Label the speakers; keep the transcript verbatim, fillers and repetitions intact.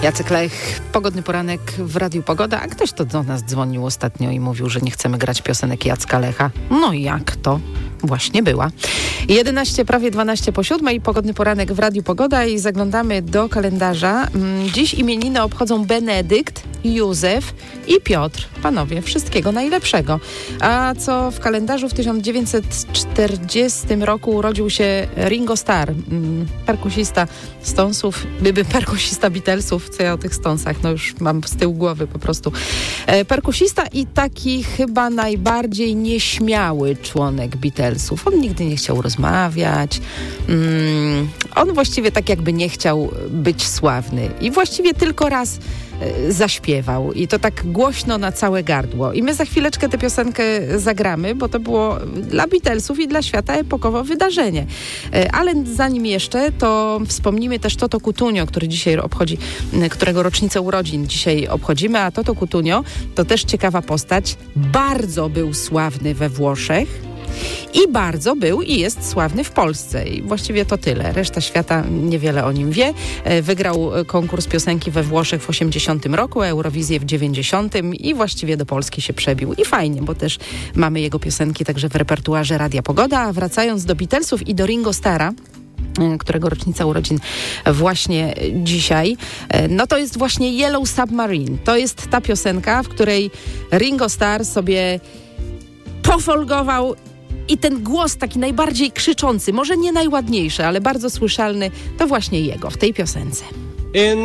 Speaker 1: Jacek Lech, pogodny poranek w Radiu Pogoda, a ktoś to do nas dzwonił ostatnio i mówił, że nie chcemy grać piosenek Jacka Lecha. No jak to? Właśnie była. jedenaście, prawie dwanaście po siódmej, pogodny poranek w Radiu Pogoda i zaglądamy do kalendarza. Dziś imieniny obchodzą Benedykt, Józef i Piotr. Panowie, wszystkiego najlepszego. A co w kalendarzu? W tysiąc dziewięćset czterdziestym roku urodził się Ringo Starr, perkusista Stonesów, byby perkusista Beatlesów, co ja o tych Stonesach, no już mam z tyłu głowy po prostu. E, perkusista i taki chyba najbardziej nieśmiały członek Beatlesów. On nigdy nie chciał rozmawiać. Mm, on właściwie tak jakby nie chciał być sławny. I właściwie tylko raz e, zaśpiewał. I to tak głośno na całe gardło. I my za chwileczkę tę piosenkę zagramy, bo to było dla Beatlesów i dla świata epokowe wydarzenie. E, ale zanim jeszcze, to wspomnimy też Toto Cutugno, który dzisiaj obchodzi, którego rocznicę urodzin dzisiaj obchodzimy, a Toto Cutugno to też ciekawa postać. Bardzo był sławny we Włoszech i bardzo był i jest sławny w Polsce. I właściwie to tyle. Reszta świata niewiele o nim wie. Wygrał konkurs piosenki we Włoszech w osiemdziesiątym roku, Eurowizję w dziewięćdziesiątym i właściwie do Polski się przebił. I fajnie, bo też mamy jego piosenki także w repertuarze Radia Pogoda. A wracając do Beatlesów i do Ringo Starra, którego rocznica urodzin właśnie dzisiaj, no to jest właśnie Yellow Submarine. To jest ta piosenka, w której Ringo Starr sobie pofolgował i ten głos taki najbardziej krzyczący, może nie najładniejszy, ale bardzo słyszalny, to właśnie jego w tej piosence.
Speaker 2: In